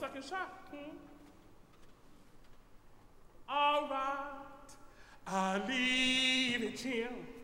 second shot. All right, I'll leave it here.